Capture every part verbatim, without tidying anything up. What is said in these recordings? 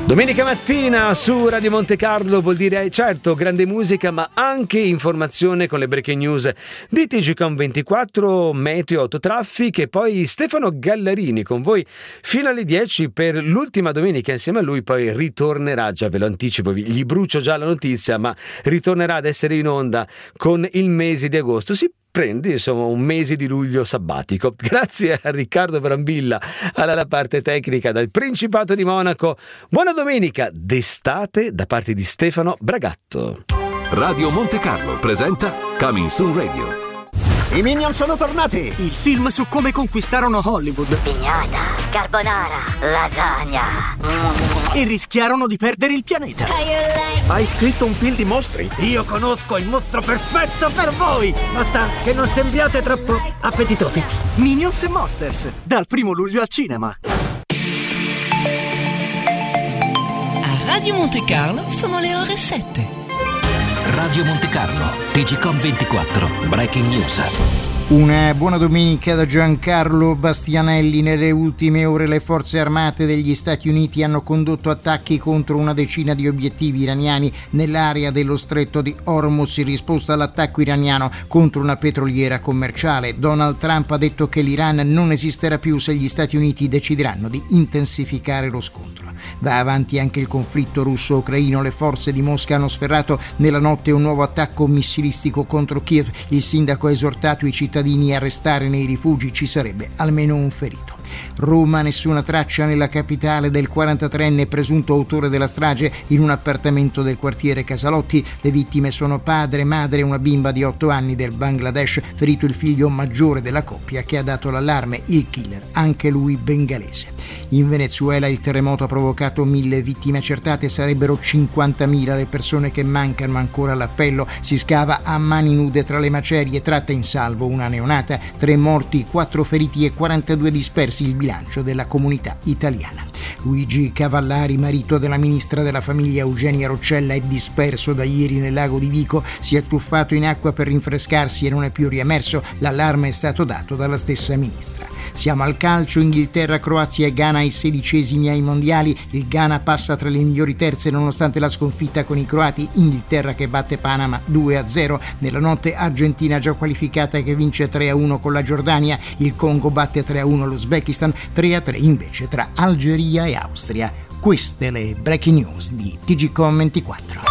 Domenica mattina su Radio Monte Carlo vuol dire certo grande musica ma anche informazione con le breaking news di T G Com ventiquattro, Meteo, Autotraffic e poi Stefano Gallarini con voi fino alle dieci per l'ultima domenica. Insieme a lui poi ritornerà, già ve lo anticipo, gli brucio già la notizia, ma ritornerà ad essere in onda con il mese di agosto. Si prendi insomma un mese di luglio sabbatico. Grazie a Riccardo Brambilla alla parte tecnica dal Principato di Monaco. Buona domenica d'estate da parte di Stefano Bragatto. Radio Monte Carlo presenta Coming Soon Radio. I Minion sono tornati! Il film su come conquistarono Hollywood. Pignata, carbonara, lasagna. E rischiarono di perdere il pianeta. Hai scritto un film di mostri? Io conosco il mostro perfetto per voi! Basta che non sembriate troppo appetitosi. Minions e Monsters, dal primo luglio al cinema. A Radio Monte Carlo sono le ore sette. Radio Monte Carlo, T G Com ventiquattro, Breaking News. Una buona domenica da Giancarlo Bastianelli. Nelle ultime ore le forze armate degli Stati Uniti hanno condotto attacchi contro una decina di obiettivi iraniani nell'area dello stretto di Hormuz in risposta all'attacco iraniano contro una petroliera commerciale. Donald Trump ha detto che l'Iran non esisterà più se gli Stati Uniti decideranno di intensificare lo scontro. Va avanti anche il conflitto russo-ucraino. Le forze di Mosca hanno sferrato nella notte un nuovo attacco missilistico contro Kiev. Il sindaco ha esortato i cittadini a restare nei rifugi, ci sarebbe almeno un ferito. Roma, nessuna traccia nella capitale del quarantatreenne presunto autore della strage in un appartamento del quartiere Casalotti. Le vittime sono padre, madre e una bimba di otto anni del Bangladesh, ferito il figlio maggiore della coppia che ha dato l'allarme, il killer, anche lui bengalese. In Venezuela il terremoto ha provocato mille vittime accertate, sarebbero cinquantamila le persone che mancano ancora all'appello. Si scava a mani nude tra le macerie, tratta in salvo una neonata, tre morti, quattro feriti e quarantadue dispersi il bilancio della comunità italiana. Luigi Cavallari, marito della ministra della famiglia Eugenia Roccella, è disperso da ieri nel lago di Vico, si è tuffato in acqua per rinfrescarsi e non è più riemerso. L'allarme è stato dato dalla stessa ministra. Siamo al calcio, Inghilterra, Croazia e Ghana ai sedicesimi ai mondiali. Il Ghana passa tra le migliori terze nonostante la sconfitta con i croati. Inghilterra che batte Panama due a zero. Nella notte Argentina già qualificata che vince tre a uno con la Giordania. Il Congo batte tre a uno l'Uzbekistan, tre a tre invece tra Algeria e Austria. Queste le breaking news di T G Com ventiquattro.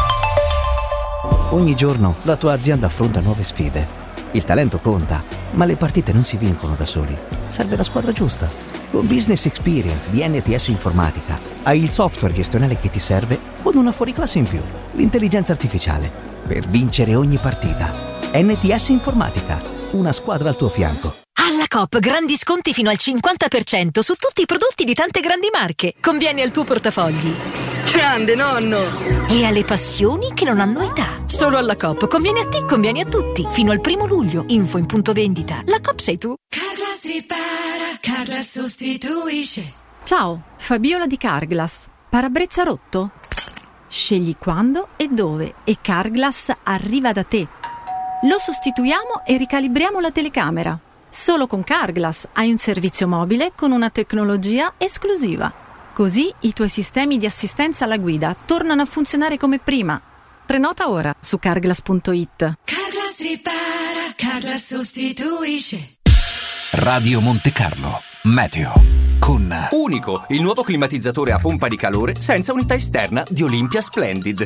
Ogni giorno la tua azienda affronta nuove sfide. Il talento conta, ma le partite non si vincono da soli. Serve la squadra giusta. Con Business Experience di N T S Informatica hai il software gestionale che ti serve con una fuoriclasse in più, l'intelligenza artificiale, per vincere ogni partita. N T S Informatica, una squadra al tuo fianco. Alla Coop grandi sconti fino al cinquanta per cento su tutti i prodotti di tante grandi marche. Conviene al tuo portafogli. Grande nonno! E alle passioni che non hanno età. Solo alla Coop conviene a te, conviene a tutti. Fino al primo luglio. Info in punto vendita. La Coop sei tu. Carglass ripara, Carglass sostituisce. Ciao, Fabiola di Carglass. Parabrezza rotto? Scegli quando e dove e Carglass arriva da te. Lo sostituiamo e ricalibriamo la telecamera. Solo con Carglass hai un servizio mobile con una tecnologia esclusiva. Così i tuoi sistemi di assistenza alla guida tornano a funzionare come prima. Prenota ora su carglass punto it. Carglass ripara, Carglass sostituisce. Radio Monte Carlo, Meteo, con Unico, il nuovo climatizzatore a pompa di calore senza unità esterna di Olympia Splendid.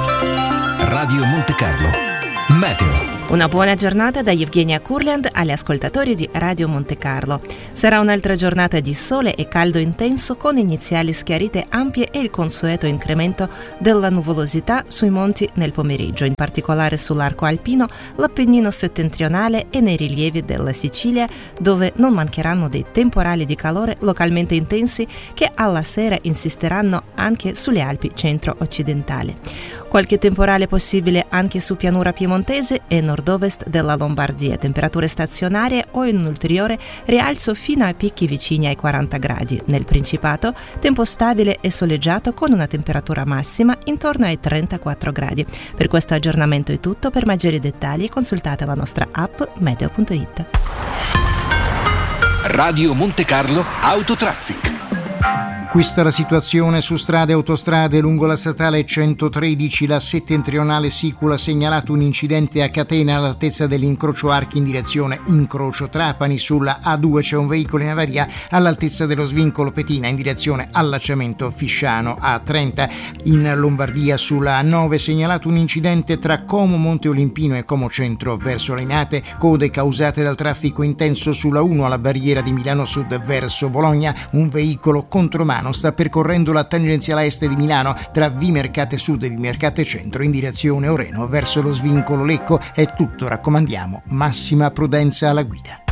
Radio Monte Carlo, Meteo. Una buona giornata da Evgenia Kurland agli ascoltatori di Radio Monte Carlo. Sarà un'altra giornata di sole e caldo intenso con iniziali schiarite ampie e il consueto incremento della nuvolosità sui monti nel pomeriggio, in particolare sull'arco alpino, l'Appennino settentrionale e nei rilievi della Sicilia, dove non mancheranno dei temporali di calore localmente intensi che alla sera insisteranno anche sulle Alpi centro-occidentali. Qualche temporale possibile anche su pianura piemontese e nord-ovest della Lombardia, temperature stazionarie o in un ulteriore rialzo fino a picchi vicini ai quaranta gradi. Nel Principato, tempo stabile e soleggiato con una temperatura massima intorno ai trentaquattro gradi. Per questo aggiornamento è tutto. Per maggiori dettagli consultate la nostra app meteo punto it. Radio Monte Carlo Autotraffic. Questa è la situazione su strade e autostrade. Lungo la statale centotredici, la settentrionale Sicula, ha segnalato un incidente a catena all'altezza dell'incrocio Archi in direzione incrocio Trapani. Sulla A due c'è un veicolo in avaria all'altezza dello svincolo Petina in direzione allacciamento Fisciano. A trenta in Lombardia sulla A nove segnalato un incidente tra Como Monte Olimpino e Como Centro verso Linate, code causate dal traffico intenso sulla uno alla barriera di Milano Sud verso Bologna. Un veicolo contromano sta percorrendo la tangenziale est di Milano tra Vimercate Sud e Vimercate Centro in direzione Oreno verso lo svincolo Lecco. È tutto, raccomandiamo massima prudenza alla guida.